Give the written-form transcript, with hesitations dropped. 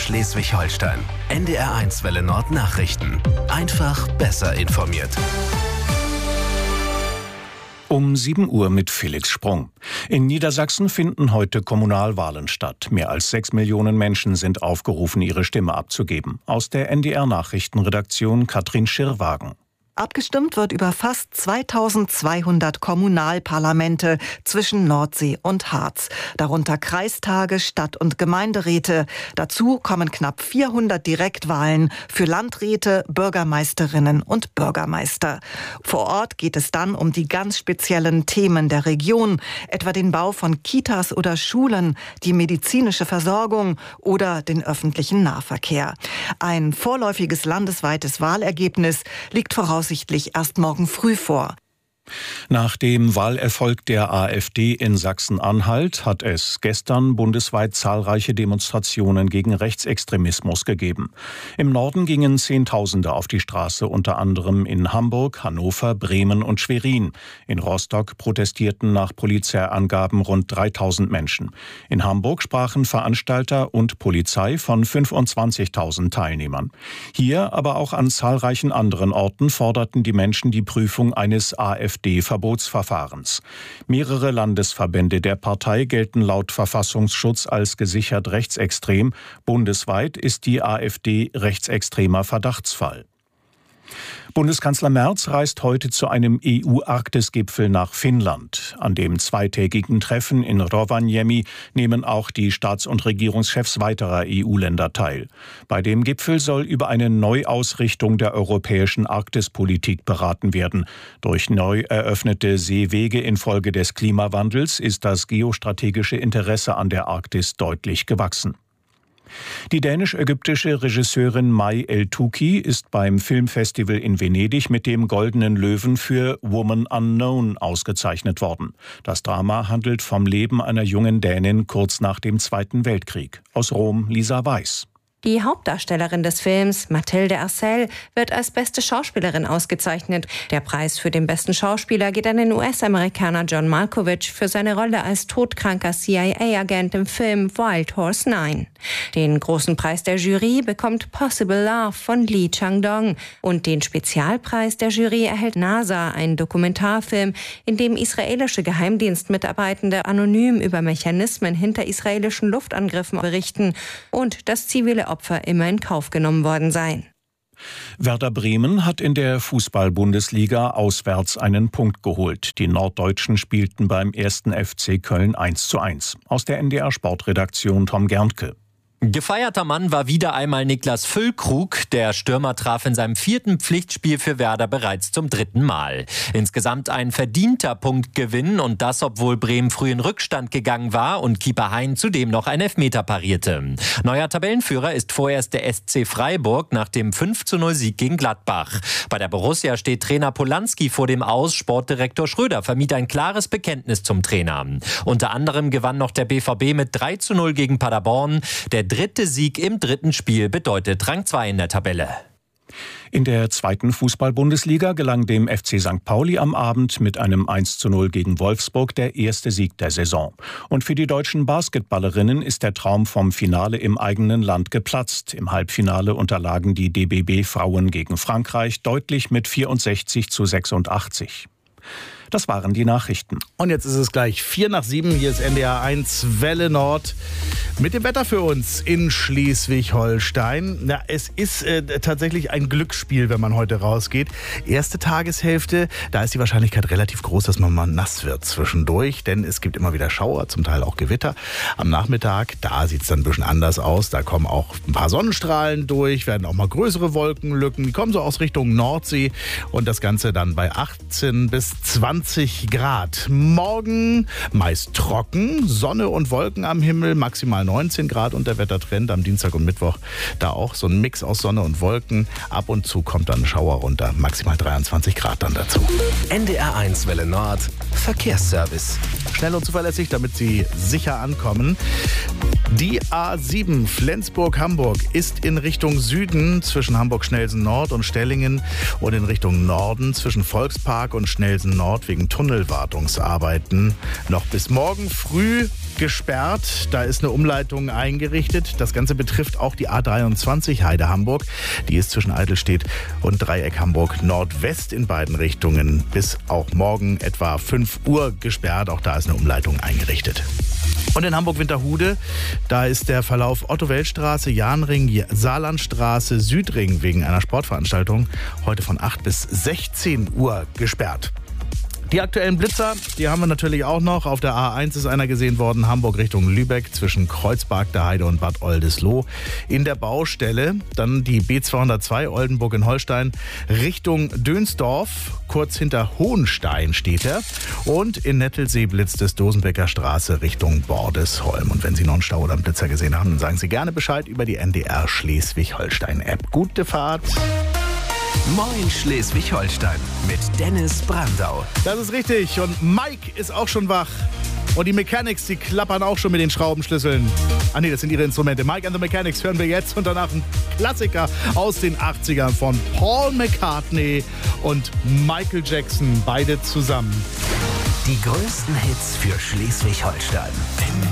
Schleswig-Holstein. NDR1 Welle Nord Nachrichten. Einfach besser informiert. Um 7 Uhr mit Felix Sprung. In Niedersachsen finden heute Kommunalwahlen statt. Mehr als 6 Millionen Menschen sind aufgerufen, ihre Stimme abzugeben. Aus der NDR-Nachrichtenredaktion Katrin Schirrwagen. Abgestimmt wird über fast 2200 Kommunalparlamente zwischen Nordsee und Harz. Darunter Kreistage, Stadt- und Gemeinderäte. Dazu kommen knapp 400 Direktwahlen für Landräte, Bürgermeisterinnen und Bürgermeister. Vor Ort geht es dann um die ganz speziellen Themen der Region, etwa den Bau von Kitas oder Schulen, die medizinische Versorgung oder den öffentlichen Nahverkehr. Ein vorläufiges landesweites Wahlergebnis liegt voraussichtlich erst morgen früh vor. Nach dem Wahlerfolg der AfD in Sachsen-Anhalt hat es gestern bundesweit zahlreiche Demonstrationen gegen Rechtsextremismus gegeben. Im Norden gingen Zehntausende auf die Straße, unter anderem in Hamburg, Hannover, Bremen und Schwerin. In Rostock protestierten nach Polizeiangaben rund 3000 Menschen. In Hamburg sprachen Veranstalter und Polizei von 25.000 Teilnehmern. Hier, aber auch an zahlreichen anderen Orten forderten die Menschen die Prüfung eines AfD-Verbotsverfahrens. Mehrere Landesverbände der Partei gelten laut Verfassungsschutz als gesichert rechtsextrem. Bundesweit ist die AfD rechtsextremer Verdachtsfall. Bundeskanzler Merz reist heute zu einem EU-Arktis-Gipfel nach Finnland. An dem zweitägigen Treffen in Rovaniemi nehmen auch die Staats- und Regierungschefs weiterer EU-Länder teil. Bei dem Gipfel soll über eine Neuausrichtung der europäischen Arktispolitik beraten werden. Durch neu eröffnete Seewege infolge des Klimawandels ist das geostrategische Interesse an der Arktis deutlich gewachsen. Die dänisch-ägyptische Regisseurin May El-Touki ist beim Filmfestival in Venedig mit dem Goldenen Löwen für Woman Unknown ausgezeichnet worden. Das Drama handelt vom Leben einer jungen Dänin kurz nach dem Zweiten Weltkrieg. Aus Rom Lisa Weiß. Die Hauptdarstellerin des Films, Mathilde Arcel, wird als beste Schauspielerin ausgezeichnet. Der Preis für den besten Schauspieler geht an den US-Amerikaner John Malkovich für seine Rolle als todkranker CIA-Agent im Film Wild Horse 9. Den großen Preis der Jury bekommt Possible Love von Lee Chang-dong. Und den Spezialpreis der Jury erhält NASA, ein Dokumentarfilm, in dem israelische Geheimdienstmitarbeitende anonym über Mechanismen hinter israelischen Luftangriffen berichten und das zivile Opfer immer in Kauf genommen worden seien. Werder Bremen hat in der Fußball-Bundesliga auswärts einen Punkt geholt. Die Norddeutschen spielten beim 1. FC Köln 1:1. Aus der NDR-Sportredaktion Tom Gerntke. Gefeierter Mann war wieder einmal Niklas Füllkrug. Der Stürmer traf in seinem 4. Pflichtspiel für Werder bereits zum 3. Mal. Insgesamt ein verdienter Punktgewinn und das, obwohl Bremen früh in Rückstand gegangen war und Keeper Hein zudem noch einen Elfmeter parierte. Neuer Tabellenführer ist vorerst der SC Freiburg nach dem 5:0-Sieg gegen Gladbach. Bei der Borussia steht Trainer Polanski vor dem Aus. Sportdirektor Schröder vermied ein klares Bekenntnis zum Trainer. Unter anderem gewann noch der BVB mit 3:0 gegen Paderborn. Der 3. Sieg im 3. Spiel bedeutet Rang 2 in der Tabelle. In der 2. Fußball-Bundesliga gelang dem FC St. Pauli am Abend mit einem 1:0 gegen Wolfsburg der erste Sieg der Saison. Und für die deutschen Basketballerinnen ist der Traum vom Finale im eigenen Land geplatzt. Im Halbfinale unterlagen die DBB-Frauen gegen Frankreich deutlich mit 64:86. Das waren die Nachrichten. Und jetzt ist es gleich 6:45. Hier ist NDR1 Welle Nord mit dem Wetter für uns in Schleswig-Holstein. Ja, es ist tatsächlich ein Glücksspiel, wenn man heute rausgeht. Erste Tageshälfte, da ist die Wahrscheinlichkeit relativ groß, dass man mal nass wird zwischendurch, denn es gibt immer wieder Schauer, zum Teil auch Gewitter. Am Nachmittag, da sieht es dann ein bisschen anders aus. Da kommen auch ein paar Sonnenstrahlen durch, werden auch mal größere Wolkenlücken. Die kommen so aus Richtung Nordsee und das Ganze dann bei 18 bis 20 Grad. Morgen meist trocken, Sonne und Wolken am Himmel, maximal 19 Grad und der Wettertrend am Dienstag und Mittwoch da auch so ein Mix aus Sonne und Wolken. Ab und zu kommt dann ein Schauer runter, maximal 23 Grad dann dazu. NDR1 Welle Nord, Verkehrsservice. Schnell und zuverlässig, damit Sie sicher ankommen. Die A7 Flensburg-Hamburg ist in Richtung Süden zwischen Hamburg-Schnelsen-Nord und Stellingen und in Richtung Norden zwischen Volkspark und Schnelsen-Nord wegen Tunnelwartungsarbeiten noch bis morgen früh gesperrt. Da ist eine Umleitung eingerichtet. Das Ganze betrifft auch die A23 Heide-Hamburg. Die ist zwischen Eidelstedt und Dreieck Hamburg Nordwest in beiden Richtungen bis auch morgen etwa 5 Uhr gesperrt. Auch da ist eine Umleitung eingerichtet. Und in Hamburg-Winterhude, da ist der Verlauf Otto-Welt-Straße, Jahnring, Saarlandstraße, Südring wegen einer Sportveranstaltung heute von 8 bis 16 Uhr gesperrt. Die aktuellen Blitzer, die haben wir natürlich auch noch. Auf der A1 ist einer gesehen worden, Hamburg Richtung Lübeck zwischen Kreuzberg der Heide und Bad Oldesloe. In der Baustelle dann die B202 Oldenburg in Holstein Richtung Dönsdorf, kurz hinter Hohenstein steht er. Und in Nettelsee blitzt es Dosenbecker Straße Richtung Bordesholm. Und wenn Sie noch einen Stau oder einen Blitzer gesehen haben, dann sagen Sie gerne Bescheid über die NDR Schleswig-Holstein-App. Gute Fahrt! Moin Schleswig-Holstein mit Dennis Brandau. Das ist richtig. Und Mike ist auch schon wach. Und die Mechanics, die klappern auch schon mit den Schraubenschlüsseln. Ah nee, das sind ihre Instrumente. Mike and the Mechanics hören wir jetzt. Und danach ein Klassiker aus den 80ern von Paul McCartney und Michael Jackson. Beide zusammen. Die größten Hits für Schleswig-Holstein.